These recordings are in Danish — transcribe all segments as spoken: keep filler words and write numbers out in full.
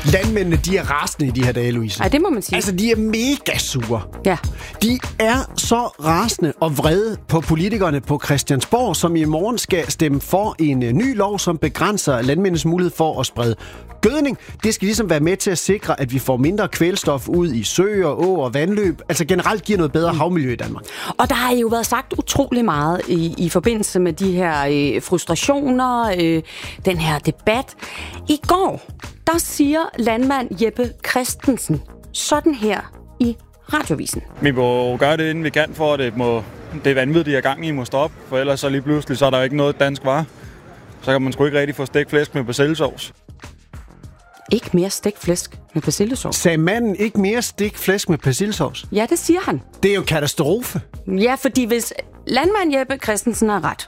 Landmændene, de er rasende i de her dage, Louise. Nej, det må man sige. Altså, de er mega sure. Ja. De er så rasende og vrede på politikerne på Christiansborg, som i morgen skal stemme for en uh, ny lov, som begrænser landmændenes mulighed for at sprede gødning. Det skal ligesom være med til at sikre, at vi får mindre kvælstof ud i søer, åer og vandløb. Altså generelt giver noget bedre havmiljø i Danmark. Og der har jo været sagt utrolig meget i, i forbindelse med de her øh, frustrationer, øh, den her debat. I går, der siger landmand Jeppe Christensen sådan her i Radiovisen. Vi må gøre det, inden vi kan, for at det, må, det vanvid, de er gang i, må stoppe. For ellers så lige pludselig, så er der jo ikke noget dansk varer. Så kan man sgu ikke rigtig få stegt flæsk med persillesovs. Ikke mere stegt flæsk med persillesovs. Sagde manden ikke mere stegt flæsk med persillesovs? Ja, det siger han. Det er jo katastrofe. Ja, fordi hvis landmand Jeppe Christensen har ret,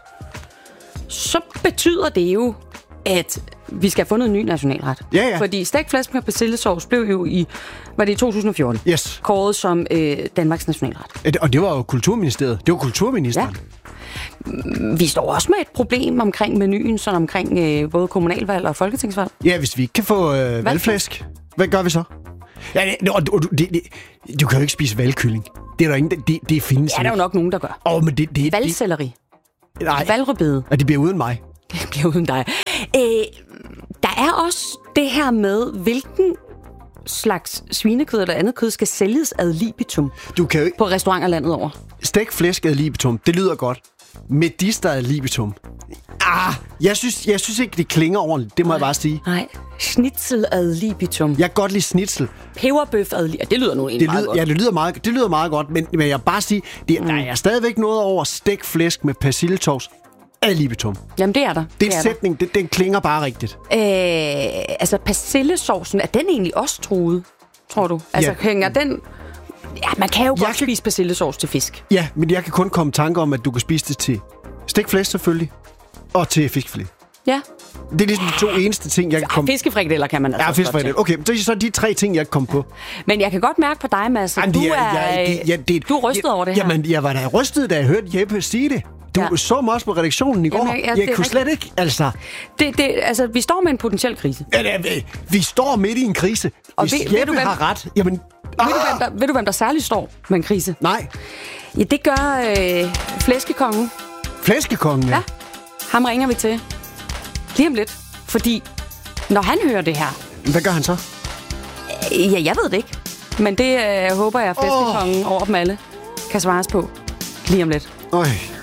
så betyder det jo, at vi skal have fundet en ny nationalret. Ja, ja. Fordi stegt flæsk med persillesovs blev jo i, var det i to tusind og fjorten, yes. kåret som øh, Danmarks nationalret. Og det var jo Kulturministeriet. Det var kulturministeren. Ja. Vi står også med et problem omkring menuen, sådan omkring øh, både kommunalvalg og folketingsvalg. Ja, hvis vi ikke kan få øh, valgflæsk, hvad gør vi så? Ja, det, du, du, det, det, du kan jo ikke spise valgkylling. Det er der ingen, det, det findes ja, der er jo nok nogen, der gør. Åh, men det... det Valgselleri. Nej. Valgrødbede. Ja, det bliver uden mig. Det bliver uden dig. Øh, der er også det her med, hvilken slags svinekød eller andet kød skal sælges ad libitum du kan jo ikke... på restauranter landet over. Stegt flæsk ad libitum, det lyder godt. Medister ad libitum. Ah, jeg synes, jeg synes ikke, det klinger ordentligt. Det må Nej. jeg bare sige. Nej, schnitzel ad libitum. Jeg kan godt lide schnitzel. Peberbøf ad libitum. Det lyder nu egentlig det meget lyder, godt. Ja, det lyder meget, det lyder meget godt, men, men jeg vil bare sige, det, mm. der er stadigvæk noget over stegt flæsk med persillesovs ad libitum. Jamen, det er der. Det er en det er sætning, det, den klinger bare rigtigt. Øh, altså, persillesovsen, er den egentlig også truet, tror du? Altså, Ja. hænger den... Ja, man kan jo Jeg godt kan- spise persillesovs til fisk. Ja, men jeg kan kun komme i tanke om, at du kan spise det til stegt flæsk selvfølgelig, og til fiskefilet. Ja. Det er ligesom de to eneste ting, jeg kan Ej, komme... fiskefrikadeller kan man altså Ja, også godt fiskefrikadeller. Okay, så er så de tre ting, jeg kan komme på. Men jeg kan godt mærke på dig, Mads, at Jamen, du det er, jeg- det- ja, det- du er rystet ja, over det her. Jamen, jeg var da rystet, da jeg hørte Jeppe sige det. Du Ja. så mig også på redaktionen i går. Jamen, ja, jeg det er kunne slet rigtigt. ikke, altså... det, det, altså, vi står med en potentiel krise. Ja, ja, vi- vi står midt i en krise. Og Hvis ved- ved Jeppe du, hvem- har ret, jamen... Ved, du, hvem Ah! der, ved du, hvem der særligt står med en krise? Nej, Ja, det gør øh, flæskekongen. flæskekongen, ja. Ja. Ham ringer vi til lige om lidt. Fordi når han hører det her... Hvad gør han så? Øh, ja, jeg ved det ikke. Men det øh, håber jeg, at flæskekongen oh. over dem alle kan svares på lige om lidt. Øj.